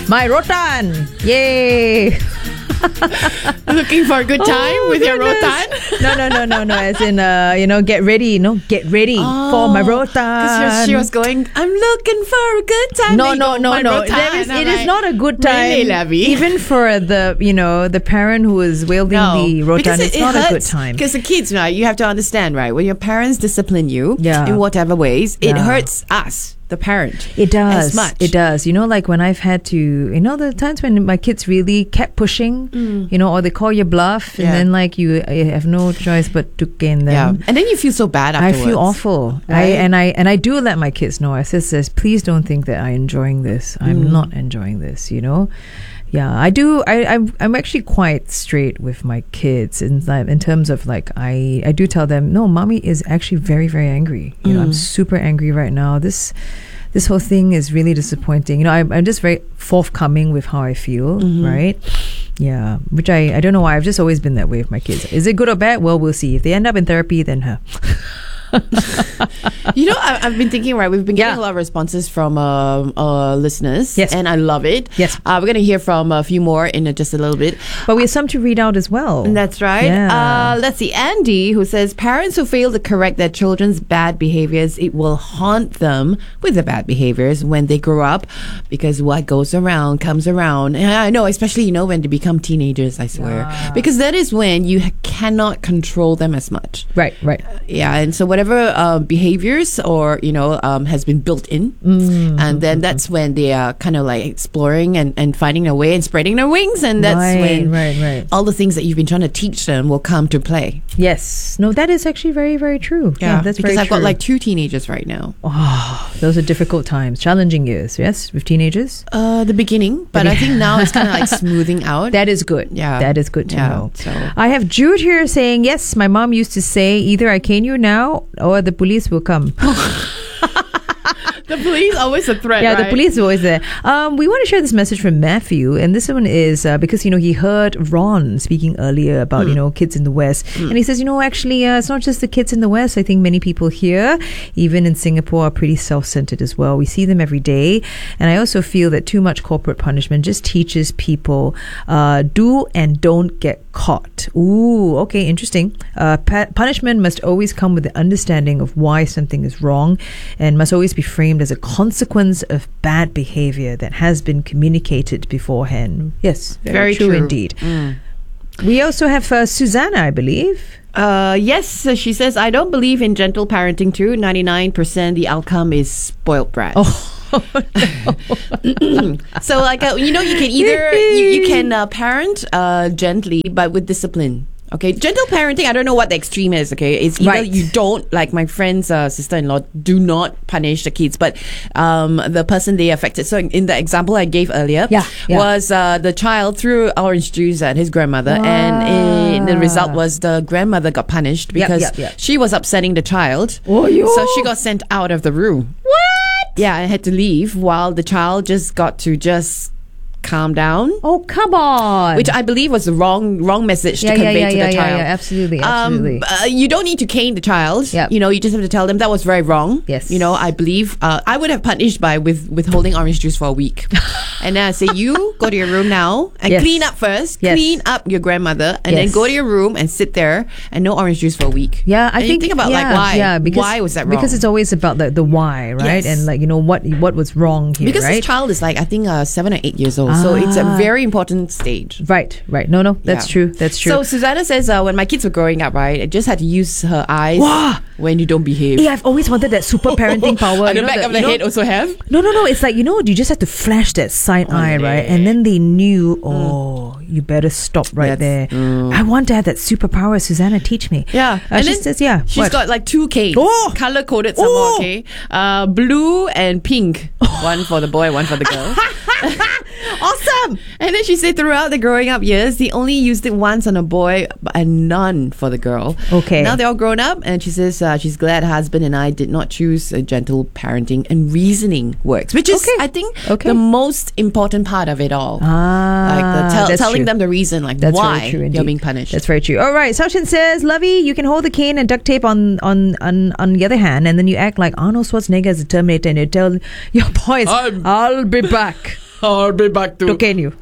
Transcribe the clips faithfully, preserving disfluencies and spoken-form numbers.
My rotan. Yay. Looking for a good time Oh, with your goodness. rotan? No, no, no, no, no. As in, uh, you know, get ready. You know, get ready for my rotan. Because she was going, I'm looking for a good time. No, They no, go, no, "My no. rotan." There is, I'm it is like, not a good time. Really, Lavi? Even for the, you know, the parent who is wielding the rotan, because it's it, it not hurts. a good time. Because the kids, right, you have to understand, right, when your parents discipline you Yeah. in whatever ways, it Yeah. hurts us, the parent. It does. As much. It does. You know, like when I've had to, you know, the times when my kids really kept pushing, you know, or they call you bluff, and Yeah. then like you, you have no choice but to gain them. Yeah. And then you feel so bad I afterwards. feel awful. I Right? and I and I do let my kids know. I says this, please don't think that I'm enjoying this. I'm not enjoying this, you know. Yeah, I do. I, I'm I'm actually quite straight with my kids in that- in terms of like I I do tell them, no, mommy is actually very very angry. You know, I'm super angry right now. This this whole thing is really disappointing. You know, I'm I'm just very forthcoming with how I feel. Right. Yeah, which I I don't know why. I've just always been that way with my kids. Is it good or bad? Well, we'll see. If they end up in therapy, then huh. You know, I, I've been thinking, right, we've been getting Yeah. a lot of responses from um, uh, listeners. Yes. And I love it. Yes. Uh, we're going to hear from a few more in uh, just a little bit. But we have some to read out as well. That's right. Yeah. Uh, let's see. Andy, who says, parents who fail to correct their children's bad behaviors, it will haunt them with the bad behaviors when they grow up, because what goes around comes around. And I know, especially, you know, when they become teenagers, I swear. Yeah. Because that is when you ha- cannot control them as much. Right, right. Yeah, and so whatever uh, behaviors or you know um, has been built in, Mm. and then that's when they are kind of like exploring and, and finding their way and spreading their wings, and that's Right, when right, right. all the things that you've been trying to teach them will come to play. Yes. No, that is actually very, very true. Yeah, that's because very I've true. got like two teenagers right now. Oh, those are difficult times, challenging years. Yes, with teenagers. Uh, the beginning, but I think now it's kind of like smoothing out. That is good. Yeah. that is good to Yeah, know. so- I have Jude here saying, yes, my mom used to say, either I cane you now or the police will come. The police always a threat. Yeah, right? the police are always there. Um, we want to share this message from Matthew, and this one is uh, because you know he heard Ron speaking earlier about Mm. you know kids in the West, and he says you know actually uh, it's not just the kids in the West. I think many people here, even in Singapore, are pretty self-centered as well. We see them every day, and I also feel that too much corporate punishment just teaches people uh, do and don't get caught. Ooh, okay, interesting. Uh, pa- punishment must always come with the understanding of why something is wrong, and must always be framed as a consequence of bad behavior that has been communicated beforehand. Yes, very, Very true, true. indeed. We also have uh, Susanna, I believe. Uh, yes, uh, she says, I don't believe in gentle parenting too. ninety-nine percent the outcome is spoiled brat. Oh. So like uh, you know you can either you, you can uh, parent uh, gently but with discipline. Okay, gentle parenting, I don't know what the extreme is. Okay, it's either Right. you don't, like my friend's uh, sister-in-law, do not punish the kids, but um, the person they affected. So in the example I gave earlier, Yeah, yeah. was uh, the child threw orange juice at his grandmother, and uh, the result was the grandmother got punished Yep, because yep, yep. she was upsetting the child. Oh, yo. So she got sent out of the room. What? Yeah, I had to leave while the child just got to just calm down, Oh, come on. which I believe was the wrong wrong message yeah, to yeah, convey yeah, to yeah, the yeah, child. yeah, absolutely, Um, absolutely. uh, you don't need to cane the child. Yep. You know, you just have to tell them that was very wrong. Yes. You know, I believe uh, I would have punished by with withholding orange juice for a week, and then I say, you go to your room now and Yes. clean up first. Yes. Clean up your grandmother, and then Yes. go to your room and sit there and no orange juice for a week. Yeah, I And you think think about yeah, like why? Yeah, because, why was that wrong? Because it's always about the, the why, right? Yes. And like you know what what was wrong here, Because right? this child is like I think uh, seven or eight years old, so it's a Ah. very important stage. Right, right. No, no, that's Yeah. true. That's true. So Susanna says, uh, when my kids were growing up, right, I just had to use her eyes Wah! when you don't behave. yeah, I've always wanted that super parenting power. On you the know, back the- of the you know- head also have. No, no, no. It's like, you know, you just have to flash that side eye, right? And then they knew, oh, you better stop right That's- there. I want to have that superpower. Susanna, teach me. Yeah, Uh, she says, yeah. She's what? got like two canes, Oh! color coded some more. Oh! Okay, uh, blue and pink, one for the boy, one for the girl. Awesome. And then she said throughout the growing up years, they only used it once on a boy and none for the girl. Okay. Now they're all grown up, and she says uh, she's glad her husband and I did not choose a gentle parenting, and reasoning works, which is, Okay. I think, Okay. the most important part of it all. Ah, like the tell, that's telling true. them the reason, like That's why very true indeed. you're being punished. That's very true. All right, Sachin says, Lovey, you can hold the cane and duct tape on on on, on the other hand, and then you act like Arnold Schwarzenegger as a Terminator, and you tell your boys, I'm- I'll be back. I'll be back to... Can you?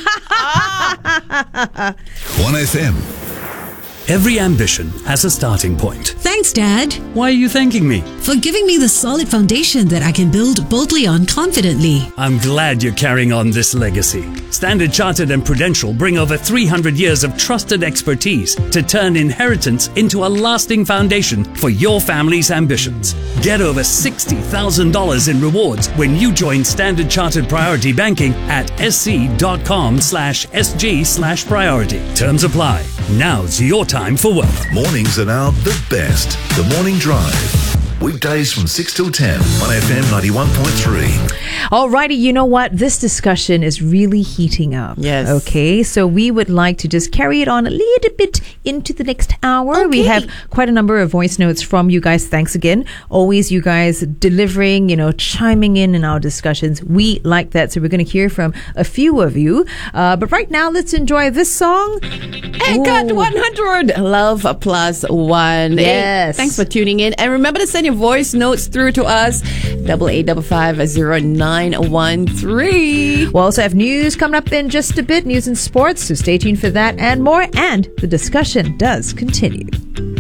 one F M. Every ambition has a starting point. Thanks, Dad, Why are you thanking me? for giving me the solid foundation that I can build boldly on confidently. I'm glad you're carrying on this legacy. Standard Chartered and Prudential bring over three hundred years of trusted expertise to turn inheritance into a lasting foundation for your family's ambitions. Get over sixty thousand dollars in rewards when you join Standard Chartered Priority Banking at sc.com slash sg slash priority. Terms apply. Now's your time for wealth. Mornings are now the best. The Morning Drive. Weekdays from six till ten. one F M ninety-one point three. Alrighty, you know what? This discussion is really heating up. Yes. Okay, so we would like to just carry it on a little bit into the next hour. We Okay. have quite a number of voice notes from you guys. Thanks again. Always you guys delivering, you know, chiming in in our discussions. We like that. So we're going to hear from a few of you. Uh, but right now, let's enjoy this song. And got Ooh. one hundred. Love plus one. Yes. Hey, thanks for tuning in. And remember to send your voice notes through to us. Double eight double five zero nine one three. We'll also have news coming up in just a bit, news and sports. So stay tuned for that and more. And the discussion does continue.